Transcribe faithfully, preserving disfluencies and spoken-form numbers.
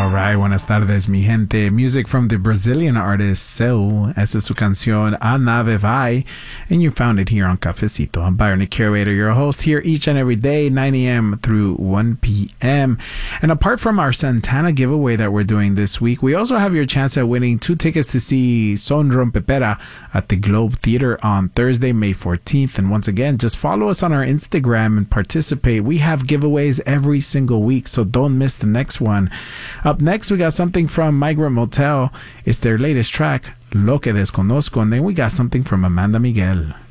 Alright, buenas tardes, mi gente. Music from the Brazilian artist Seu. Esa es su canción A Nave Vai, and you found it here on Cafecito. I'm Byron, the curator, your host here each and every day, nine a.m. through one p.m. And apart from our Santana giveaway that we're doing this week, we also have your chance at winning two tickets to see Son Rompepera at the Globe Theater on Thursday, May fourteenth. And once again, just follow us on our Instagram and participate. We have giveaways every single week, so don't miss the next one. Up next, we got something from Migrant Motel. It's their latest track, Lo Que Desconozco, and then we got something from Amanda Miguel.